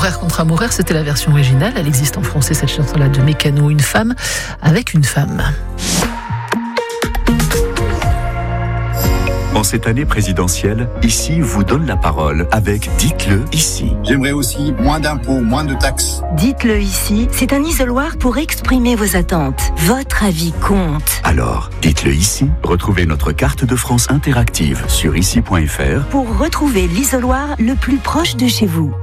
Horaire contre Amour, c'était la version originale. Elle existe en français, cette chanson-là de Mécano, Une femme avec une femme. En cette année présidentielle, Ici vous donne la parole avec Dites-le ici. J'aimerais aussi moins d'impôts, moins de taxes. Dites-le ici, c'est un isoloir pour exprimer vos attentes. Votre avis compte. Alors, dites-le ici. Retrouvez notre carte de France interactive sur ici.fr pour retrouver l'isoloir le plus proche de chez vous.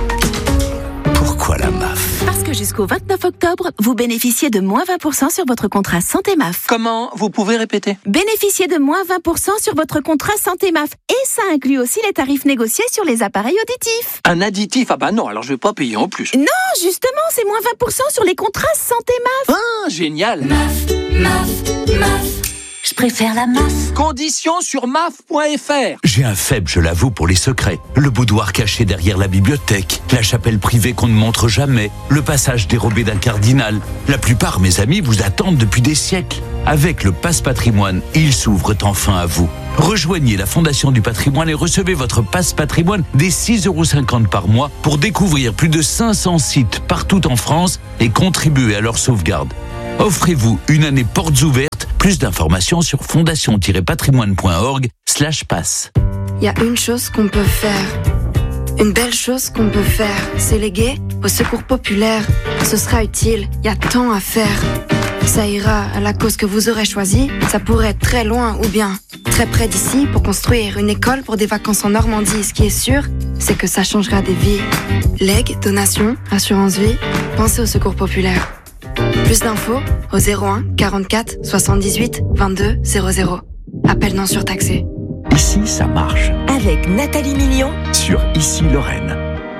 Pourquoi la MAF ? Parce que jusqu'au 29 octobre, vous bénéficiez de moins 20% sur votre contrat Santé MAF. Comment ? Vous pouvez répéter ? Bénéficiez de moins 20% sur votre contrat Santé MAF. Et ça inclut aussi les tarifs négociés sur les appareils auditifs. Un additif ? Ah bah non, alors je vais pas payer en plus. Non, justement, c'est moins 20% sur les contrats Santé MAF. Ah, génial ! MAF. Je préfère la MAF. Conditions sur maf.fr. J'ai un faible, je l'avoue, pour les secrets. Le boudoir caché derrière la bibliothèque, la chapelle privée qu'on ne montre jamais, le passage dérobé d'un cardinal. La plupart, mes amis, vous attendent depuis des siècles. Avec le Pass Patrimoine, ils s'ouvrent enfin à vous. Rejoignez la Fondation du Patrimoine et recevez votre Pass Patrimoine dès 6,50 € par mois pour découvrir plus de 500 sites partout en France et contribuer à leur sauvegarde. Offrez-vous une année portes ouvertes. Plus d'informations sur fondation-patrimoine.org/pass. Il y a une chose qu'on peut faire. Une belle chose qu'on peut faire, c'est léguer au secours populaire. Ce sera utile, il y a tant à faire. Ça ira à la cause que vous aurez choisie. Ça pourrait être très loin ou bien très près d'ici pour construire une école pour des vacances en Normandie. Ce qui est sûr, c'est que ça changera des vies. Legs, donations, assurance vie, pensez au secours populaire. Plus d'infos au 01 44 78 22 00. Appel non surtaxé. Ici, ça marche. Avec Nathalie Million Sur Ici Lorraine.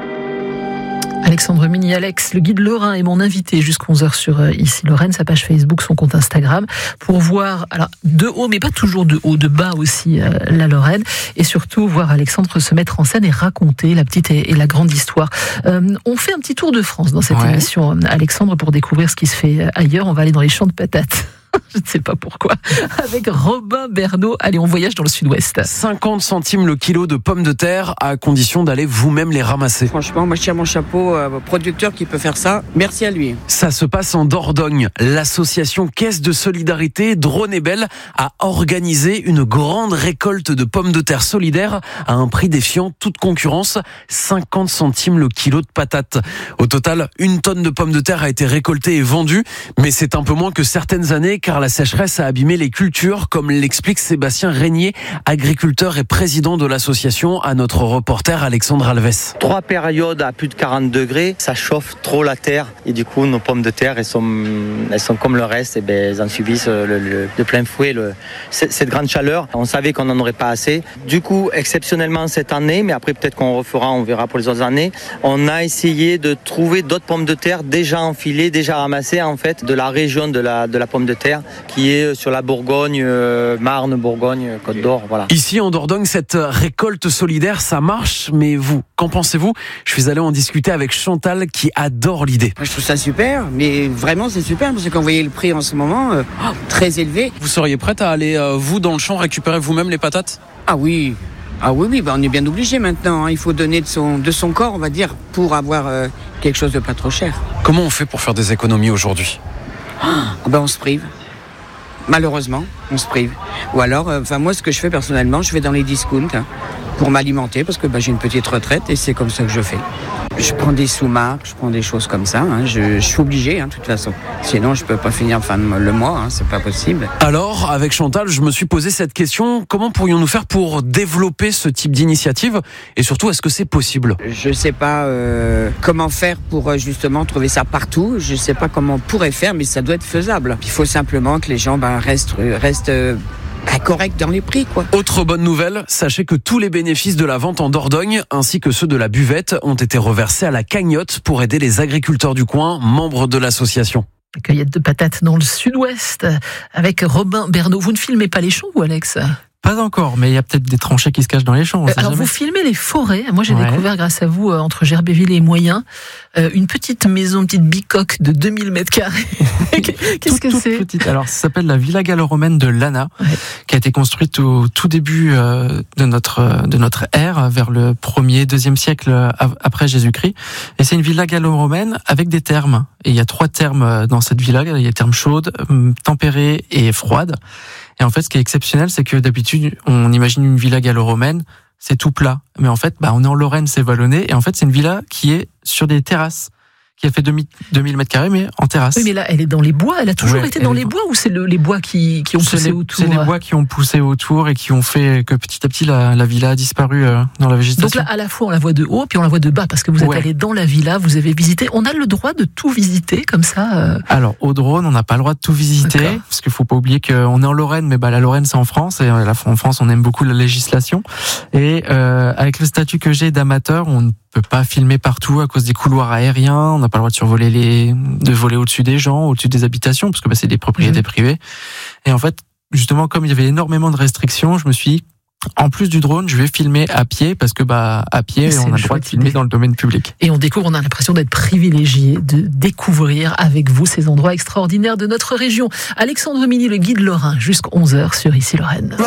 Alexandre Mini, Alex, le guide lorrain est mon invité jusqu'à 11h sur Ici Lorraine, sa page Facebook, son compte Instagram, pour voir, alors de haut, mais pas toujours de haut, de bas aussi, la Lorraine, et surtout voir Alexandre se mettre en scène et raconter la petite et la grande histoire. On fait un petit tour de France dans cette émission, Alexandre, pour découvrir ce qui se fait ailleurs. On va aller dans les champs de patates. Je ne sais pas pourquoi. Avec Robin Bernot, allez, on voyage dans le sud-ouest. 50 centimes le kilo de pommes de terre, à condition d'aller vous-même les ramasser. Franchement, moi je tire mon chapeau au producteur qui peut faire ça. Merci à lui. Ça se passe en Dordogne. L'association Caisse de Solidarité Drône et Belle a organisé une grande récolte de pommes de terre solidaires à un prix défiant toute concurrence, 50 centimes le kilo de patates. Au total, 1 tonne de pommes de terre a été récoltée et vendue, mais c'est un peu moins que certaines années, car la sécheresse a abîmé les cultures, comme l'explique Sébastien Régnier, agriculteur et président de l'association, à notre reporter Alexandre Alves. 3 périodes à plus de 40 degrés, ça chauffe trop la terre et du coup nos pommes de terre elles sont comme le reste, et elles en subissent de plein fouet cette grande chaleur. On savait qu'on n'en aurait pas assez. Du coup, exceptionnellement cette année, mais après peut-être qu'on refera, on verra pour les autres années, on a essayé de trouver d'autres pommes de terre déjà enfilées, déjà ramassées en fait de la région de la pomme de terre, qui est sur la Bourgogne, Marne, Bourgogne, Côte d'Or, voilà. Ici en Dordogne, cette récolte solidaire, ça marche, mais vous, qu'en pensez-vous ? Je suis allé en discuter avec Chantal qui adore l'idée. Moi, je trouve ça super, mais vraiment c'est super, parce que quand vous voyez le prix en ce moment, très élevé. Vous seriez prête à aller, vous, dans le champ, récupérer vous-même les patates ? Ah oui, on est bien obligé maintenant, hein. Il faut donner de son corps, on va dire, pour avoir quelque chose de pas trop cher. Comment on fait pour faire des économies aujourd'hui ? On se prive. Malheureusement, on se prive. Ou alors, moi, ce que je fais personnellement, je vais dans les discounts pour m'alimenter, parce que j'ai une petite retraite et c'est comme ça que je fais. Je prends des sous-marques, je prends des choses comme ça. Je suis obligé, de toute façon. Sinon, je peux pas finir le mois, c'est pas possible. Alors, avec Chantal, je me suis posé cette question. Comment pourrions-nous faire pour développer ce type d'initiative ? Et surtout, est-ce que c'est possible ? Je sais pas comment faire pour justement trouver ça partout. Je sais pas comment on pourrait faire, mais ça doit être faisable. Il faut simplement que les gens restent correct dans les prix, quoi. Autre bonne nouvelle, sachez que tous les bénéfices de la vente en Dordogne, ainsi que ceux de la buvette, ont été reversés à la cagnotte pour aider les agriculteurs du coin, membres de l'association. Cueillette de patates dans le sud-ouest avec Robin Bernot. Vous ne filmez pas les champs, vous, Alex ? Pas encore, mais il y a peut-être des tranchées qui se cachent dans les champs. Alors vous filmez les forêts. Moi j'ai découvert grâce à vous, entre Gerbéville et Moyen, une petite maison, une petite bicoque de 2000 mètres carrés. Qu'est-ce que c'est ? Petite. Alors ça s'appelle la Villa gallo-romaine de Lana, qui a été construite au tout début de notre ère, vers le 1er, 2e siècle après Jésus-Christ. Et c'est une villa gallo-romaine avec des thermes. Et il y a 3 thermes dans cette villa. Il y a thermes chaudes, tempérées et froides. Et en fait, ce qui est exceptionnel, c'est que d'habitude, on imagine une villa gallo-romaine, c'est tout plat. Mais en fait, on est en Lorraine, c'est vallonné. Et en fait, c'est une villa qui est sur des terrasses, qui a fait 2000 mètres carrés, mais en terrasse. Oui, mais là, elle est dans les bois. Elle a toujours été dans les bois, ou c'est les bois qui ont poussé autour? C'est les bois qui ont poussé autour et qui ont fait que petit à petit, la villa a disparu dans la végétation. Donc là, à la fois, on la voit de haut, puis on la voit de bas, parce que vous êtes allé dans la villa, vous avez visité. On a le droit de tout visiter, comme ça Alors, au drone, on n'a pas le droit de tout visiter, parce qu'il faut pas oublier qu'on est en Lorraine, mais la Lorraine, c'est en France, et en France, on aime beaucoup la législation. Et avec le statut que j'ai d'amateur, on ne peut pas filmer partout à cause des couloirs aériens, on n'a pas le droit de survoler de voler au-dessus des gens, au-dessus des habitations, parce que c'est des propriétés privées. Et en fait, justement, comme il y avait énormément de restrictions, je me suis dit, en plus du drone, je vais filmer à pied, parce que à pied, on a le droit de filmer dans le domaine public. Et on a l'impression d'être privilégié, de découvrir avec vous ces endroits extraordinaires de notre région. Alexandre Mini, le guide lorrain, jusqu'à 11h sur Ici Lorraine.